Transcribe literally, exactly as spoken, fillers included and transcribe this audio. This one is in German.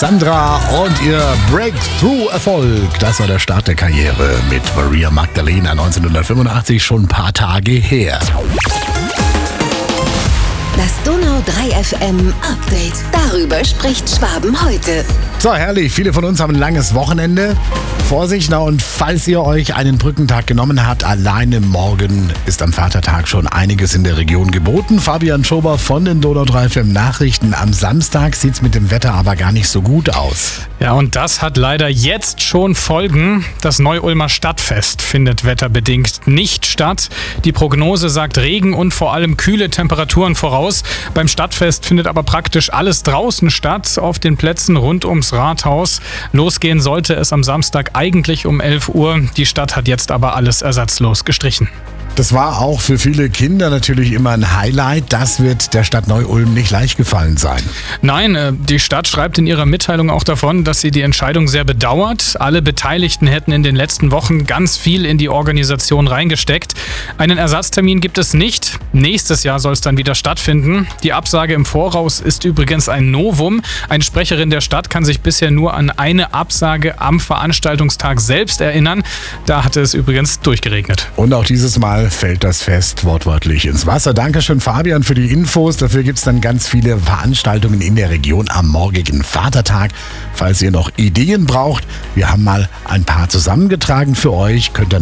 Sandra und ihr Breakthrough-Erfolg. Das war der Start der Karriere mit Maria Magdalena neunzehnhundertfünfundachtzig, schon ein paar Tage her. Das Donau drei F M Update. Darüber spricht Schwaben heute. So, herrlich. Viele von uns haben ein langes Wochenende. Vorsicht, na und falls ihr euch einen Brückentag genommen habt, alleine morgen ist am Vatertag schon einiges in der Region geboten. Fabian Schober von den Donau drei F M Nachrichten. Am Samstag sieht es mit dem Wetter aber gar nicht so gut aus. Ja, und das hat leider jetzt schon Folgen. Das Neu-Ulmer Stadtfest findet wetterbedingt nicht statt. Die Prognose sagt Regen und vor allem kühle Temperaturen voraus. Beim Stadtfest findet aber praktisch alles draußen statt, auf den Plätzen rund ums Rathaus. Losgehen sollte es am Samstag eigentlich um elf Uhr. Die Stadt hat jetzt aber alles ersatzlos gestrichen. Das war auch für viele Kinder natürlich immer ein Highlight. Das wird der Stadt Neu-Ulm nicht leicht gefallen sein. Nein, die Stadt schreibt in ihrer Mitteilung auch davon, dass sie die Entscheidung sehr bedauert. Alle Beteiligten hätten in den letzten Wochen ganz viel in die Organisation reingesteckt. Einen Ersatztermin gibt es nicht. Nächstes Jahr soll es dann wieder stattfinden. Die Absage im Voraus ist übrigens ein Novum. Eine Sprecherin der Stadt kann sich bisher nur an eine Absage am Veranstaltungstag selbst erinnern. Da hatte es übrigens durchgeregnet. Und auch dieses Mal fällt das Fest wortwörtlich ins Wasser. Dankeschön, Fabian, für die Infos. Dafür gibt es dann ganz viele Veranstaltungen in der Region am morgigen Vatertag. Falls ihr noch Ideen braucht, wir haben mal ein paar zusammengetragen für euch. Könnt ihr